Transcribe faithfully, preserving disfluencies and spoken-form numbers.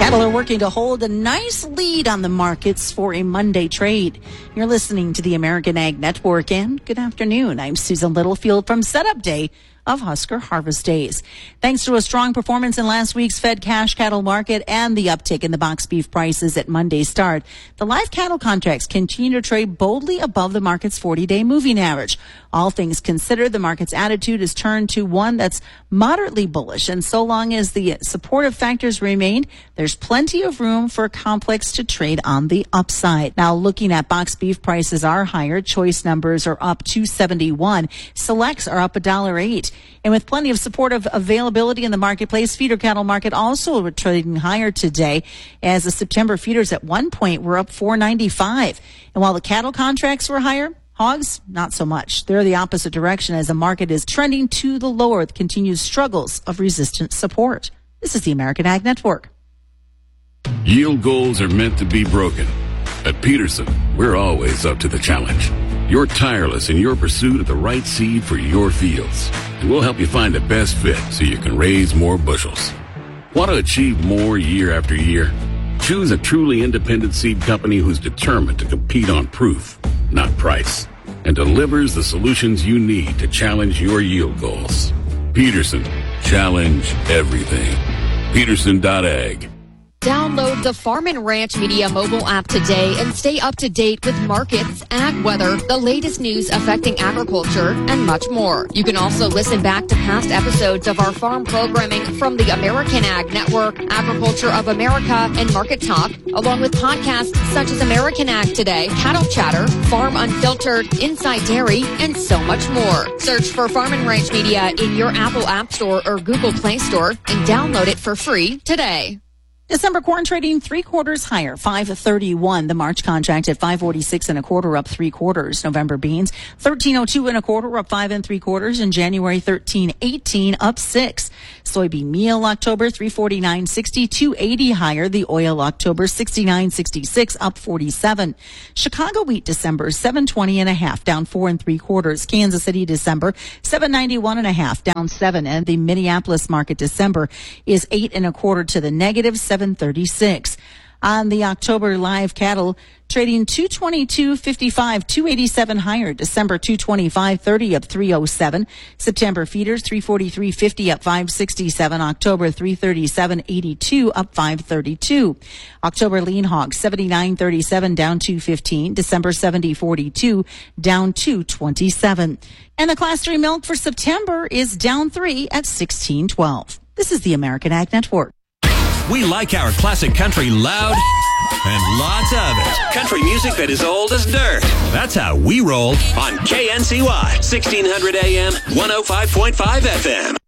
Cattle are working to hold a nice lead on the markets for a Monday trade. You're listening to the American Ag Network, and good afternoon. I'm Susan Littlefield from Setup Day of Husker Harvest Days. Thanks to a strong performance in last week's Fed cash cattle market and the uptick in the box beef prices at Monday's start, the live cattle contracts continue to trade boldly above the market's forty-day moving average. All things considered, the market's attitude has turned to one that's moderately bullish, and so long as the supportive factors remain, there's plenty of room for a complex to trade on the upside. Now, looking at box beef prices are higher. Choice numbers are up two seventy-one. Selects are up one dollar eight. And with plenty of supportive availability in the marketplace, feeder cattle market also trading higher today, as the September feeders at one point were up four ninety-five. And while the cattle contracts were higher, hogs, not so much. They're the opposite direction as the market is trending to the lower with continued struggles of resistant support. This is the American Ag Network. Yield goals are meant to be broken. At Peterson, we're always up to the challenge. You're tireless in your pursuit of the right seed for your fields, and we'll help you find the best fit so you can raise more bushels. Want to achieve more year after year? Choose a truly independent seed company who's determined to compete on proof, not price, and delivers the solutions you need to challenge your yield goals. Peterson, challenge everything. Peterson dot ag. Download the Farm and Ranch Media mobile app today and stay up to date with markets, ag weather, the latest news affecting agriculture, and much more. You can also listen back to past episodes of our farm programming from the American Ag Network, Agriculture of America, and Market Talk, along with podcasts such as American Ag Today, Cattle Chatter, Farm Unfiltered, Inside Dairy, and so much more. Search for Farm and Ranch Media in your Apple App Store or Google Play Store and download it for free today. December corn trading three quarters higher, five thirty-one. The March contract at five forty-six and a quarter, up three quarters. November beans thirteen oh two and a quarter, up five and three quarters. In January thirteen eighteen, up six. Soybean meal October three forty-nine sixty, two eighty higher. The oil October sixty-nine sixty-six, up forty-seven. Chicago wheat December seven twenty and a half, down four and three quarters. Kansas City December seven ninety-one and a half, down seven. And the Minneapolis market December is eight and a quarter to the negative, seven thirty-six. On the October live cattle, trading two twenty-two fifty-five, two eighty-seven higher. December two twenty-five thirty, up three oh seven. September feeders three forty-three fifty, up five sixty-seven. October three thirty-seven eighty-two, up five thirty-two. October lean hog seventy-nine thirty-seven, down two fifteen. December seventy forty-two, down two twenty-seven. And the class three milk for September is down three at sixteen twelve. This is the American Ag Network. We like our classic country loud and lots of it. Country music that is old as dirt. That's how we roll on K N C Y, sixteen hundred A M, one oh five point five F M.